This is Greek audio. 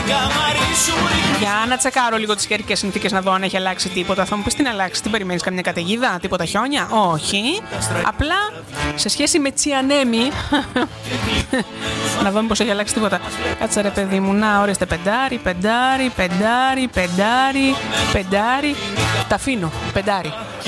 Για να τσεκάρω λίγο τις καιρικές συνθήκες να δω αν έχει αλλάξει τίποτα. Θα μου πεις τι να αλλάξει, τι περιμένεις, καμιά καταιγίδα, τίποτα χιόνια? Όχι. Απλά σε σχέση με Τσιανέμι. Να δούμε πως έχει αλλάξει τίποτα. Κάτσε ρε παιδί μου, να ορίστε, πεντάρι. Τα αφήνω, πεντάρι.